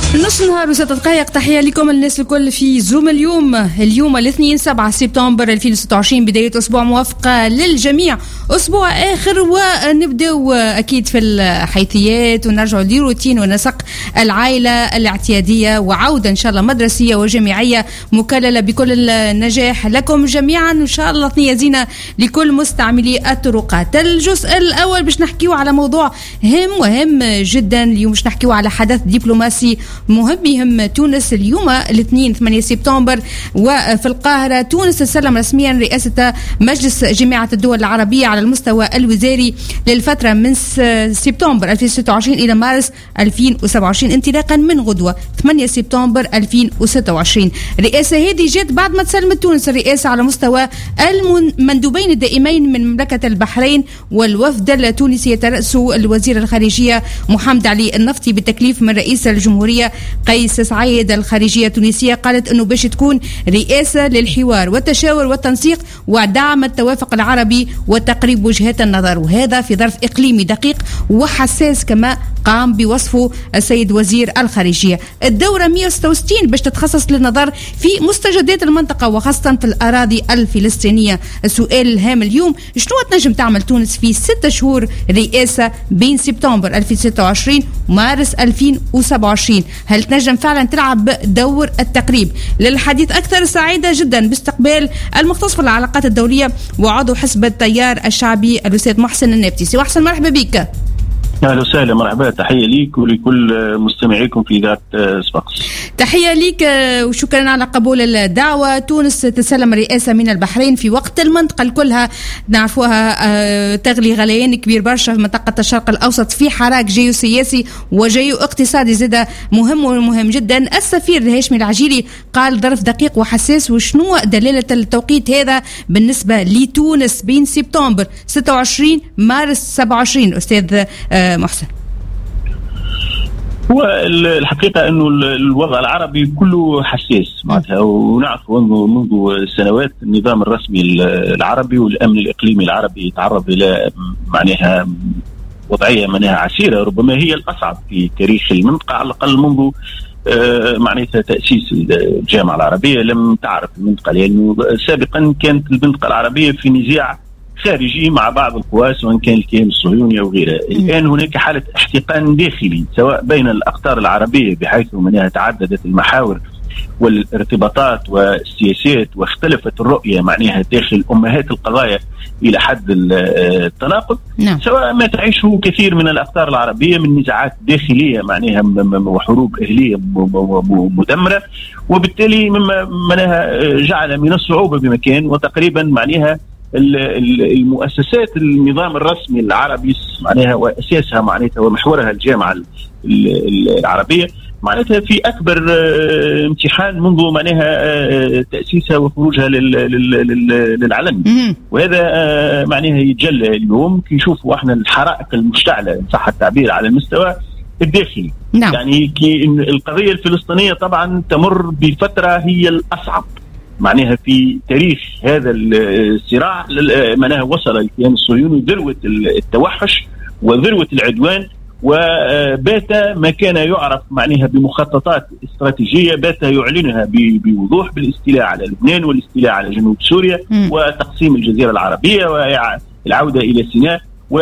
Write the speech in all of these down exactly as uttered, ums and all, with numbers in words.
نص نهار وست دقائق. تحية لكم الناس الكل في زوم اليوم. اليوم الاثنين سبعة سبتمبر ألفين وستة وعشرين، بداية أسبوع موافقة للجميع، أسبوع آخر، ونبدأ أكيد في الحيثيات ونرجع لروتين ونسق العائلة الاعتيادية، وعودة إن شاء الله مدرسية وجامعية مكللة بكل النجاح لكم جميعا إن شاء الله. ثنية زينة لكل مستعملي الطرقات. الجزء الأول باش نحكيو على موضوع هام وهام جدا اليوم، باش نحكيو على حدث دبلوماسي مهم يهم تونس اليوم الاثنين ثمانية سبتمبر. وفي القاهرة تونس تسلم رسميا رئاسة مجلس جامعة الدول العربية على المستوى الوزاري للفترة من سبتمبر ألفين وستة وعشرين إلى مارس ألفين وسبعة وعشرين، انطلاقا من غدوة ثمانية سبتمبر ألفين وستة وعشرين. الرئاسة هذه جت بعد ما تسلمت تونس الرئاسة على مستوى المندوبين الدائمين من مملكة البحرين والوفد التونسي يترأسه الوزير الخارجية محمد علي النفطي بالتكليف من رئيس الجمهورية قيس سعيد. الخارجية التونسية قالت أنه باش تكون رئاسة للحوار والتشاور والتنسيق ودعم التوافق العربي وتقريب وجهات النظر، وهذا في ظرف إقليمي دقيق وحساس كما قام بوصفه السيد وزير الخارجية. الدورة مئة وستة وستين باش تتخصص للنظر في مستجدات المنطقة وخاصة في الأراضي الفلسطينية. السؤال الهام اليوم، شنو تنجم تعمل تونس في ستة شهور رئاسة بين سبتمبر ألفين وستة وعشرين ومارس ألفين وسبعة وعشرين؟ هل تنجم فعلا تلعب دور التقريب؟ للحديث أكثر سعيدة جدا باستقبال المختص في العلاقات الدولية وعضو حزب التيار الشعبي الأستاذ محسن النبتي. سي محسن مرحبا بك. اهلا وسهلا، مرحبا، تحيه ليك ولكل مستمعيكم في ذات سباقس. تحيه ليك وشكرا على قبول الدعوه. تونس تسلم الرئاسه من البحرين في وقت المنطقه الكلها نعرفوها تغلي غليان كبير برشا في منطقه الشرق الاوسط، في حراك جيوسياسي وجيو اقتصادي زاد مهم ومهم جدا. السفير الهاشمي العجيلي قال ظرف دقيق وحساس، وشنو دلاله التوقيت هذا بالنسبه لتونس بين سبتمبر ستة وعشرين مارس سبعة وعشرين استاذ محسن؟ هو الحقيقة أنه الوضع العربي كله حساس معناتها، ونعرف أنه منذ سنوات النظام الرسمي العربي والأمن الإقليمي العربي يتعرض إلى معناها وضعية معناها عسيرة، ربما هي الأصعب في تاريخ المنطقة على الأقل منذ معناتها تأسيس الجامعة العربية. لم تعرف المنطقة لأنه سابقا كانت المنطقة العربية في نزاع خارجي مع بعض القوى سواء كان الكيان الصهيوني أو غيره. الآن هناك حالة احتقان داخلي سواء بين الأقطار العربية بحيث منها تعددت المحاور والارتباطات والسياسات واختلفت الرؤية معناها داخل أمهات القضايا إلى حد التناقض، نعم. سواء ما تعيشه كثير من الأقطار العربية من نزاعات داخلية معناها وحروب أهلية مدمرة، وبالتالي مما معناها جعل من الصعوبة بمكان وتقريبا معناها المؤسسات النظام الرسمي العربي معناها وأساسها معناتها ومحورها الجامعة العربية معناتها في أكبر امتحان منذ معناها تأسيسها وخروجها للعلن، وهذا معناها يتجلى اليوم كي نشوفوا احنا الحرائق المشتعلة إن صح التعبير على المستوى الداخلي، نعم. يعني كي القضية الفلسطينية طبعا تمر بفترة هي الأصعب معناها في تاريخ هذا الصراع، معناها وصل الكيان الصهيوني ذروة التوحش وذروة العدوان، وبات ما كان يعرف معناها بمخططات استراتيجية بات يعلنها بوضوح بالاستيلاء على لبنان والاستيلاء على جنوب سوريا م. وتقسيم الجزيرة العربية والعودة إلى سيناء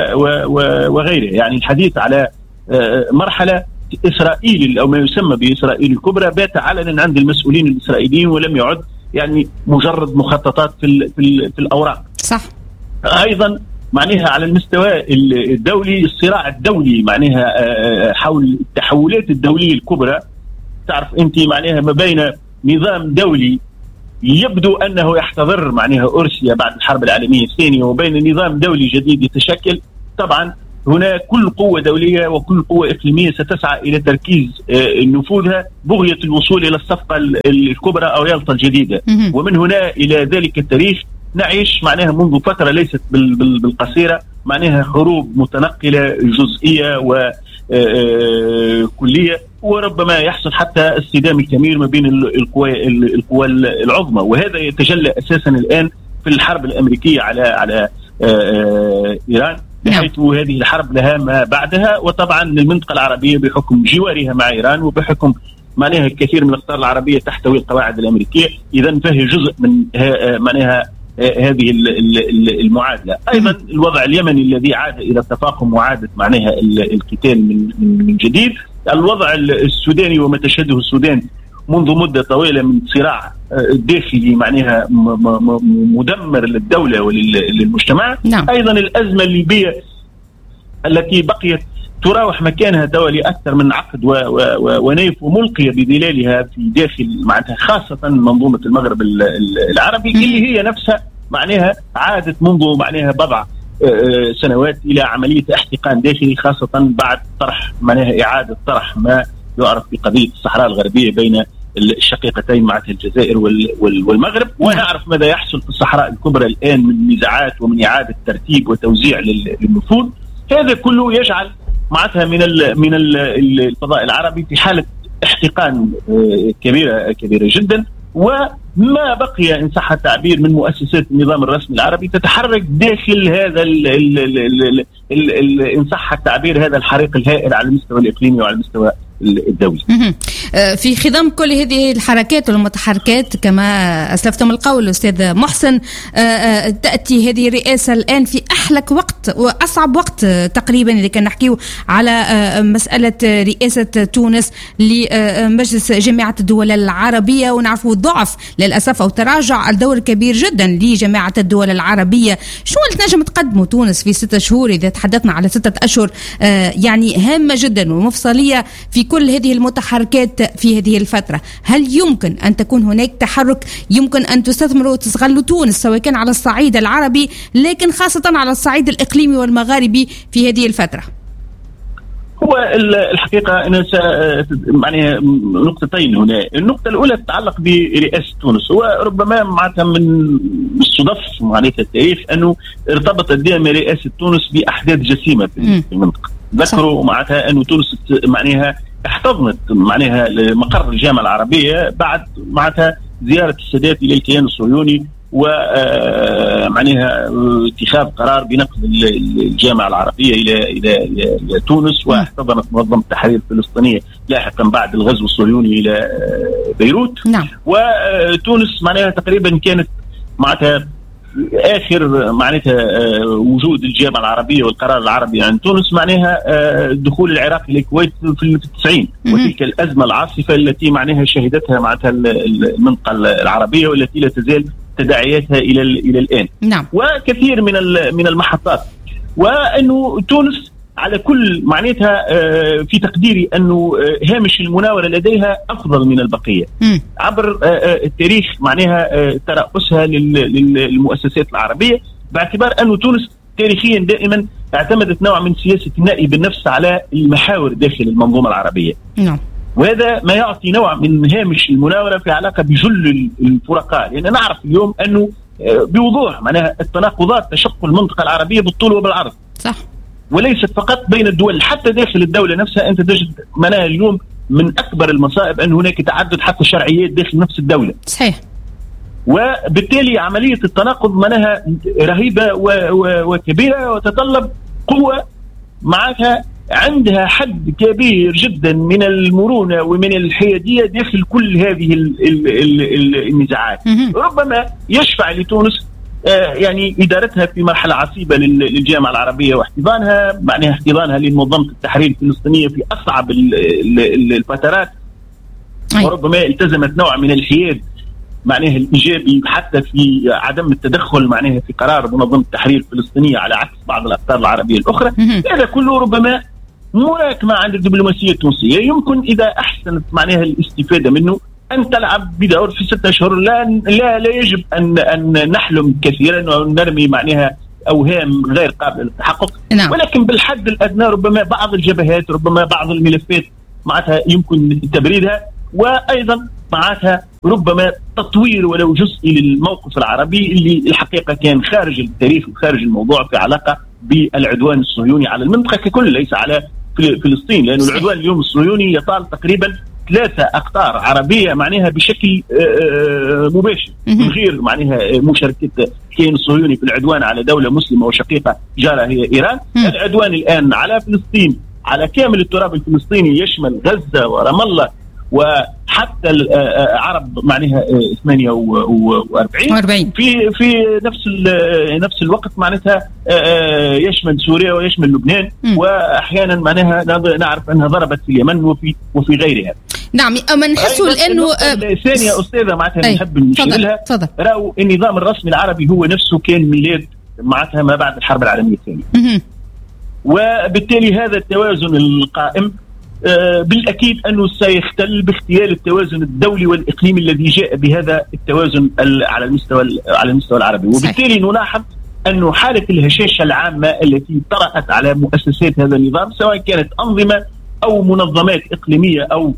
وغيره. يعني الحديث على مرحلة إسرائيل أو ما يسمى بإسرائيل الكبرى بات علنا عند المسؤولين الإسرائيليين ولم يعد يعني مجرد مخططات في في الأوراق. صح. أيضا معناها على المستوى الدولي الصراع الدولي معناها حول التحولات الدولية الكبرى. تعرف أنت معناها ما بين نظام دولي يبدو أنه يحتضر معناها أرسيا بعد الحرب العالمية الثانية وبين نظام دولي جديد يتشكل. طبعا هنا كل قوة دولية وكل قوة إقليمية ستسعى إلى تركيز نفوذها بغية الوصول إلى الصفقة الكبرى أو يلطة الجديدة، ومن هنا إلى ذلك التاريخ نعيش معناها منذ فترة ليست بالقصيرة معناها حروب متنقلة جزئية وكلية، وربما يحصل حتى الصدام الكبير ما بين القوى القوى العظمى، وهذا يتجلى أساسا الآن في الحرب الأمريكية على على إيران بحيث هذه الحرب لها ما بعدها. وطبعا المنطقة العربية بحكم جوارها مع إيران وبحكم معناها الكثير من الأقطار العربية تحتوي القواعد الأمريكية، إذن فهي جزء من معناها هذه المعادلة. أيضا الوضع اليمني الذي عاد إلى التفاقم وعادت معناها القتال من من جديد. الوضع السوداني وما تشهده السودان منذ مدة طويلة من صراع داخلي معناها مدمر للدولة وللمجتمع. نعم. أيضا الأزمة الليبية التي بقيت تراوح مكانها توالي أكثر من عقد ونيف وملقية بظلالها في داخل معناتها خاصة منظومة المغرب العربي اللي هي نفسها معناها عادت منذ معناها بضع سنوات إلى عملية احتقان داخلي، خاصة بعد طرح معناها إعادة طرح ما يعرف بقضية الصحراء الغربية بين الشقيقتين معناتها الجزائر والمغرب. ونعرف ماذا يحصل في الصحراء الكبرى الآن من نزاعات ومن إعادة ترتيب وتوزيع للنفوذ. هذا كله يجعل معناتها من ال من ال الفضاء العربي في حالة احتقان كبيرة كبيرة جدا، وما بقي إن صح التعبير من مؤسسات النظام الرسمي العربي تتحرك داخل هذا ال ال ال ال ال إن صح التعبير هذا الحريق الهائل على المستوى الإقليمي وعلى المستوى الدولي. في خضم كل هذه الحركات والمتحركات كما أسلفتم القول أستاذ محسن، تأتي هذه الرئاسة الآن في أحلك وقت وأصعب وقت تقريبا إذا كان نحكيه على مسألة رئاسة تونس لمجلس جامعة الدول العربية. ونعرفوا ضعف للأسف أو تراجع الدور كبير جدا لجامعة الدول العربية. شو اللي تنجم تقدمه تونس في ستة شهور إذا تحدثنا على ستة أشهر يعني هامة جدا ومفصلية في كل هذه المتحركات في هذه الفترة؟ هل يمكن أن تكون هناك تحرك يمكن أن تستثمروا وتستغلوا تونس سواء كان على الصعيد العربي لكن خاصة على الصعيد الإقليمي والمغاربي في هذه الفترة؟ هو الحقيقة أنا يعني نقطتين هنا. النقطة الأولى تتعلق برئاسة تونس. وربما معناتها من الصدف معناتها التاريخ أنه ارتبطت دائما رئاسة تونس بأحداث جسيمة في المنطقة. ذكروا معناتها أنه تونس معناها احتضنت معناها مقر الجامعة العربية بعد معناتها زيارة السادات إلى الكيان الصهيوني ومعناها اتخاذ قرار بنقل الجامعة العربية إلى إلى إلى تونس، واحتضنت منظمة التحرير الفلسطينية لاحقا بعد الغزو الصهيوني إلى بيروت. نعم. وتونس معناها تقريبا كانت معناتها آخر معناتها وجود الجامعة العربية والقرار العربي عن تونس معناها دخول العراق إلى الكويت في التسعين، وتلك الأزمة العاصفة التي معناها شهدتها معناتها المنطقة العربية والتي لا تزال تداعياتها إلى إلى الآن. نعم. وكثير من من المحطات. وأنه تونس على كل معناتها في تقديري أنه هامش المناورة لديها أفضل من البقية م. عبر التاريخ معناها ترأسها للمؤسسات العربية، باعتبار أنه تونس تاريخيا دائما اعتمدت نوع من سياسة النأي بالنفس على المحاور داخل المنظومة العربية. نعم. وهذا ما يعطي نوع من هامش المناورة في علاقة بجل الفرقاء، لأن نعرف اليوم أنه بوضوح معناها التناقضات تشق المنطقة العربية بالطول وبالعرض. صح. وليست فقط بين الدول، حتى داخل الدولة نفسها أنت تجد معناها اليوم من أكبر المصائب أن هناك تعدد حتى شرعيات داخل نفس الدولة. صحيح. وبالتالي عملية التناقض معناها رهيبة وكبيرة وتتطلب قوة معها عندها حد كبير جدا من المرونة ومن الحيادية داخل كل هذه النزاعات. ربما يشفع لتونس يعني إدارتها في مرحلة عصيبة للجامعة العربية واحتضانها معناها احتضانها لمنظمة التحرير الفلسطينية في أصعب الفترات، وربما التزمت نوع من الحياد معناها الإيجابي حتى في عدم التدخل معناها في قرار منظمة التحرير الفلسطينية على عكس بعض الأقطار العربية الأخرى. هذا كله ربما مراكمة عند الدبلوماسية التونسية يمكن إذا أحسنت معناها الاستفادة منه أن تلعب بدور في ستة أشهر. لا لا لا يجب أن أن نحلم كثيرا ونرمي معناها أوهام غير قابلة للتحقق. نعم. ولكن بالحد الأدنى ربما بعض الجبهات ربما بعض الملفات معناتها يمكن تبريدها، وأيضا معناتها ربما تطوير ولو جزئي للموقف العربي اللي الحقيقة كان خارج التاريخ وخارج الموضوع في علاقة بالعدوان الصهيوني على المنطقة ككل، ليس على فلسطين، لأن العدوان اليوم الصهيوني يطال تقريبا ثلاثة أقطار عربية معناها بشكل مباشر من غير معناها مشاركة الكيان الصهيوني في العدوان على دولة مسلمة وشقيقة جارة هي إيران. العدوان الآن على فلسطين على كامل التراب الفلسطيني يشمل غزة ورام الله وحتى العرب معناها ثمانية وأربعين في في نفس نفس الوقت معناتها يشمل سوريا ويشمل لبنان م. واحيانا معناها نعرف انها ضربت في اليمن وفي وفي غيرها. نعم اما نحسوا لانه ثانيه استاذه معناتها نحب نشيلها راهو النظام الرسمي العربي هو نفسه كان ميلاد معناتها ما بعد الحرب العالميه الثانيه وبالتالي هذا التوازن القائم آه بالأكيد أنه سيختل باختيار التوازن الدولي والإقليمي الذي جاء بهذا التوازن على المستوى على المستوى العربي. وبالتالي نلاحظ أنه حالة الهشاشة العامة التي طرأت على مؤسسات هذا النظام سواء كانت أنظمة أو منظمات إقليمية أو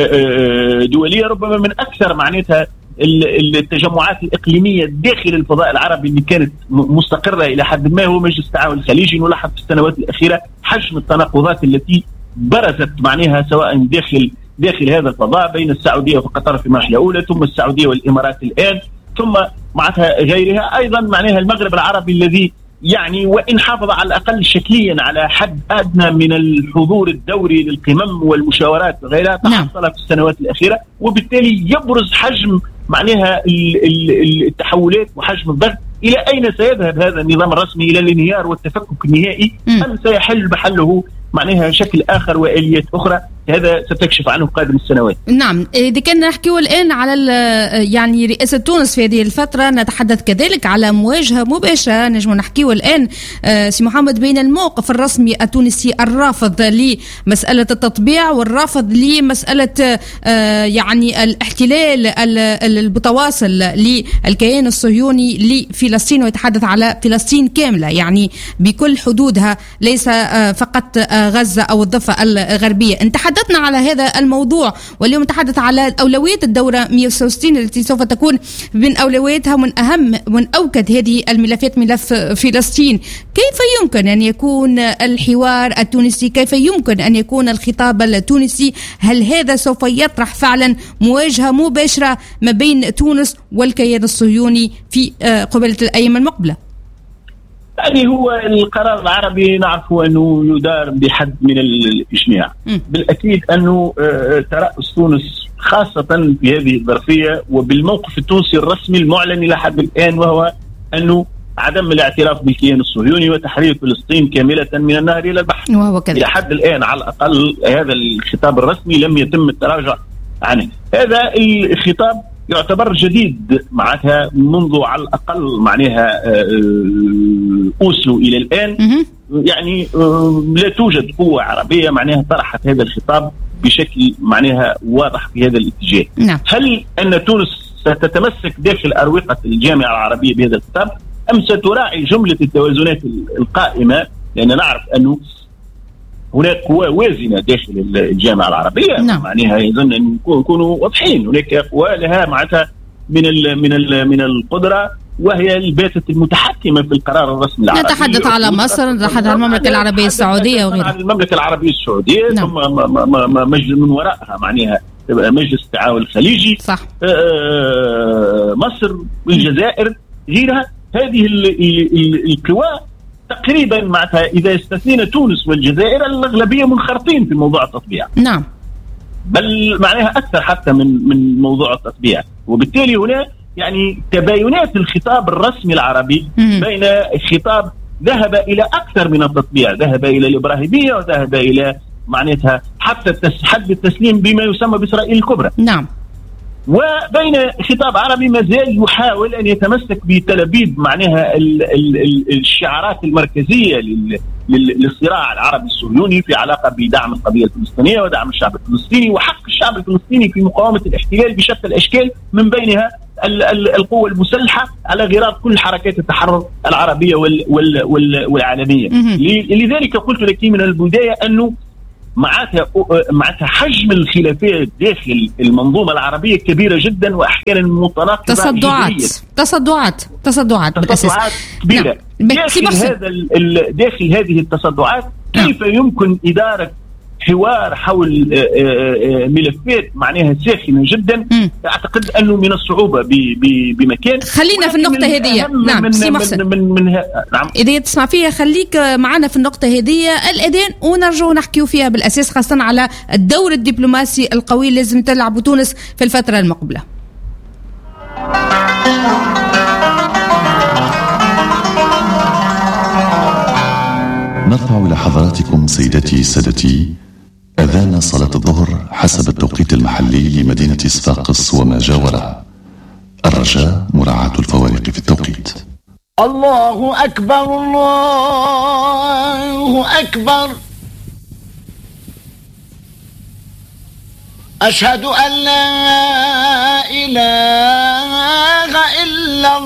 آه دولية ربما من أكثر معناتها التجمعات الإقليمية داخل الفضاء العربي اللي كانت مستقرة إلى حد ما هو مجلس التعاون الخليجي. نلاحظ في السنوات الأخيرة حجم التناقضات التي برزت معناها سواء داخل داخل هذا الفضاء بين السعودية وقطر في مرحلة أولى ثم السعودية والإمارات الآن ثم معناتها غيرها أيضا معناها المغرب العربي الذي يعني وإن حافظ على الأقل شكليا على حد أدنى من الحضور الدوري للقمم والمشاورات وغيرها تحصل في السنوات الأخيرة وبالتالي يبرز حجم معناها التحولات وحجم الضغط إلى أين سيذهب هذا النظام الرسمي إلى الانهيار والتفكك النهائي أم سيحل محله معناها شكل آخر وآليات أخرى هذا ستكشف عنه قادم السنوات. نعم إذا كنا نحكيو الآن على يعني رئاسة تونس في هذه الفترة نتحدث كذلك على مواجهة مباشرة نجم نحكيو الآن سي محمد بين الموقف الرسمي التونسي الرافض لمسألة التطبيع والرافض لمسألة يعني الاحتلال المتواصل للكيان الصهيوني لفلسطين ويتحدث على فلسطين كاملة يعني بكل حدودها ليس فقط غزة أو الضفة الغربية. انت تحدثنا على هذا الموضوع واليوم نتحدث على أولويات الدورة مئة وستة وستين التي سوف تكون من أولوياتها من أهم من أوكد هذه الملفات ملف فلسطين. كيف يمكن أن يكون الحوار التونسي كيف يمكن أن يكون الخطاب التونسي هل هذا سوف يطرح فعلا مواجهة مباشرة ما بين تونس والكيان الصهيوني في قبيلة الأيام المقبلة؟ يعني هو القرار العربي نعرف أنه يدار بحد من الإجماع م. بالأكيد أنه ترأس تونس خاصة في هذه الظرفية وبالموقف التونسي الرسمي المعلن إلى حد الآن وهو أنه عدم الاعتراف بالكيان الصهيوني وتحرير فلسطين كاملة من النهر إلى البحر وهو كذا. إلى حد الآن على الأقل هذا الخطاب الرسمي لم يتم التراجع عنه. هذا الخطاب يعتبر جديد معناتها منذ على الأقل معناها أوسلو إلى الآن يعني لا توجد قوة عربية معناها طرحت هذا الخطاب بشكل معناها واضح في هذا الاتجاه. نعم. هل أن تونس ستتمسك داخل أروقة الجامعة العربية بهذا الخطاب أم ستراعي جملة التوازنات القائمة لأن نعرف أنه هناك قوى وازنة داخل الجامعة العربية نعم. معناها يظن أن يكونوا واضحين هناك قوى لها معناتها من ال من ال من القدرة وهي الباتت المتحكمة في القرار الرسمي العربي. نتحدث على مصر نتحدث على المملكة العربية السعودية وغيرها. على المملكة العربية السعودية نعم. ثم مجلس من وراءها معناها مجلس التعاون الخليجي صح. مصر والجزائر غيرها هذه القوى تقريبا معناتها إذا استثنينا تونس والجزائر الأغلبية منخرطين في موضوع التطبيع نعم بل معناها أكثر حتى من من موضوع التطبيع وبالتالي هنا يعني تباينات الخطاب الرسمي العربي مم. بين خطاب ذهب إلى أكثر من التطبيع ذهب إلى الإبراهيمية وذهب إلى معناتها حتى حد التسليم بما يسمى بإسرائيل الكبرى نعم وبين خطاب عربي ما زال يحاول أن يتمسك بتلبيد معناها ال ال ال الشعارات المركزية للصراع العربي الصهيوني في علاقة بدعم القضية الفلسطينية ودعم الشعب الفلسطيني وحق الشعب الفلسطيني في مقاومة الاحتلال بشتى الأشكال من بينها ال ال القوة المسلحة على غرار كل حركات التحرر العربية وال وال وال والعالمية. لذلك قلت لك من البداية أنه معناتها معناتها حجم الخلافات داخل المنظومة العربية كبيرة جدا وأحيانا متناقضة تصدعات تصدعات تصدعات تصدعات كبيرة نعم. داخل هذا داخل هذه التصدعات كيف نعم. يمكن إدارة حوار حول ملفات معناها ساخنه جدا. م. اعتقد انه من الصعوبه بمكان. خلينا في النقطه هذه. نعم من سي محسن من, من, من نعم اذا تسمع فيها خليك معنا في النقطه هذه الاذان ونرجعوا نحكيوا فيها بالاساس خاصه على الدور الدبلوماسي القوي لازم تلعب تونس في الفتره المقبله. نرفع إلى حضراتكم سيدتي سادتي أذان صلاة الظهر حسب التوقيت المحلي لمدينة صفاقس وما جاورها. الرجاء مراعاة الفوارق في التوقيت. الله أكبر الله أكبر أشهد أن لا إله إلا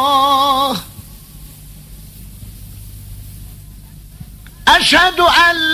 الله أشهد أن